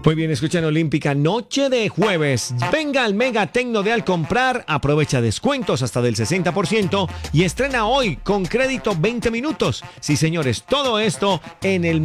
Muy bien, escuchan Olímpica, noche de jueves. Venga al Mega Tecno de Al Comprar, aprovecha descuentos hasta del 60% y estrena hoy con crédito 20 minutos. Sí, señores, todo esto en el